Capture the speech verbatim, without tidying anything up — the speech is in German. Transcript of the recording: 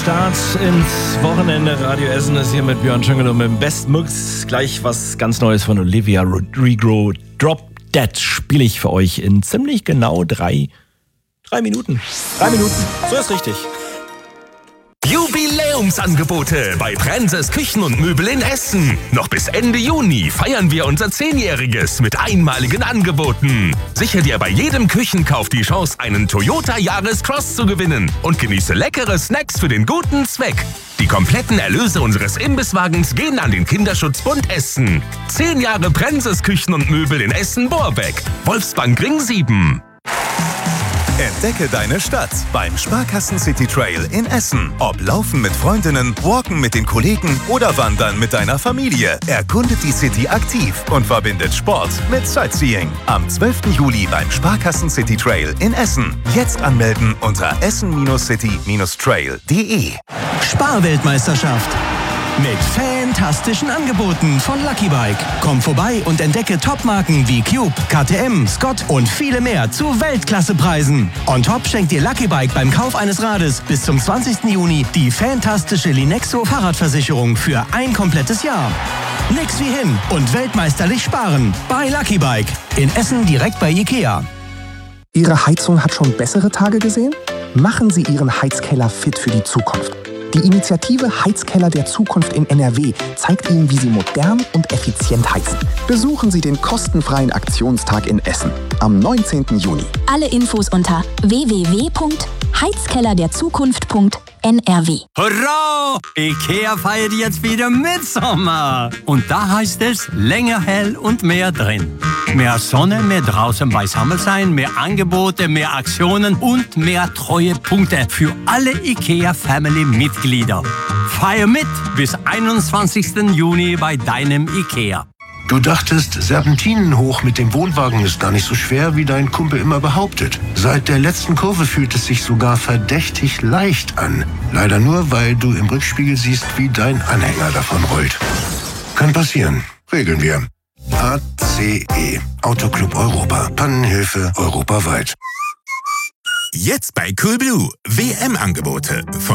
Start ins Wochenende. Radio Essen ist hier mit Björn Schöngel und mit dem Bestmix. Gleich was ganz Neues von Olivia Rodrigo. Drop Dead spiele ich für euch in ziemlich genau drei, drei Minuten. Drei Minuten, so ist richtig. Jubiläumsangebote bei Prenses Küchen und Möbel in Essen. Noch bis Ende Juni feiern wir unser Zehnjähriges mit einmaligen Angeboten. Sichere dir bei jedem Küchenkauf die Chance, einen Toyota Yaris Cross zu gewinnen und genieße leckere Snacks für den guten Zweck. Die kompletten Erlöse unseres Imbisswagens gehen an den Kinderschutzbund Essen. Zehn Jahre Prenses Küchen und Möbel in Essen-Borbeck. Wolfsbank Ring sieben. Entdecke deine Stadt beim Sparkassen City Trail in Essen. Ob Laufen mit Freundinnen, Walken mit den Kollegen oder Wandern mit deiner Familie. Erkundet die City aktiv und verbindet Sport mit Sightseeing. Am zwölften Juli beim Sparkassen City Trail in Essen. Jetzt anmelden unter essen city trail punkt de. Sparweltmeisterschaft. Mit fantastischen Angeboten von Lucky Bike. Komm vorbei und entdecke Topmarken wie Cube, K T M, Scott und viele mehr zu Weltklassepreisen. On top schenkt dir Lucky Bike beim Kauf eines Rades bis zum zwanzigsten Juni die fantastische Linexo Fahrradversicherung für ein komplettes Jahr. Nix wie hin und weltmeisterlich sparen bei Lucky Bike. In Essen direkt bei Ikea. Ihre Heizung hat schon bessere Tage gesehen? Machen Sie Ihren Heizkeller fit für die Zukunft. Die Initiative Heizkeller der Zukunft in N R W zeigt Ihnen, wie Sie modern und effizient heizen. Besuchen Sie den kostenfreien Aktionstag in Essen am neunzehnten Juni. Alle Infos unter w w w punkt heizkeller der zukunft punkt n r w. Hurra! Ikea feiert jetzt wieder Mitsommer. Und da heißt es länger hell und mehr drin. Mehr Sonne, mehr draußen beisammen sein, mehr Angebote, mehr Aktionen und mehr Treuepunkte für alle IKEA-Family-Mitglieder. Feier mit bis einundzwanzigsten Juni bei deinem IKEA. Du dachtest, Serpentinen hoch mit dem Wohnwagen ist gar nicht so schwer, wie dein Kumpel immer behauptet. Seit der letzten Kurve fühlt es sich sogar verdächtig leicht an. Leider nur, weil du im Rückspiegel siehst, wie dein Anhänger davon rollt. Kann passieren. Regeln wir. A C E. Autoclub Europa. Pannenhilfe europaweit. Jetzt bei Coolblue. W M-Angebote.